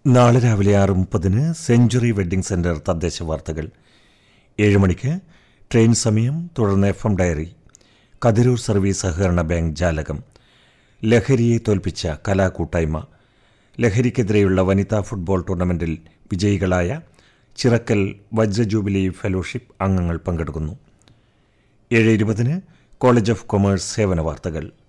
നാളെ രാവിലെ 6:30 century wedding centre തദ്ദേശ വാർത്തകൾ. 7 മണിക്ക് ട്രെയിൻ സമയം, തുടർന്ന് FM ഡയറി. കതിരൂർ സർവീസ് സഹകരണ ബാങ്ക് ജാലകം. ലഹരിയെ തോൽപ്പിച്ച കലാകൂട്ടായ്മ. ലഹരിക്കെതിരെയുള്ള വനിതാ ഫുട്ബോൾ ടൂർണമെന്റിൽ വിജയികളായ ചിറക്കൽ വജ്ര ജൂബിലി ഫെലോഷിപ്പ് അംഗങ്ങൾ പങ്കെടുക്കുന്നു. 7:20 കോളേജ് ഓഫ് കൊമേഴ്സ് സേവന വാർത്തകൾ.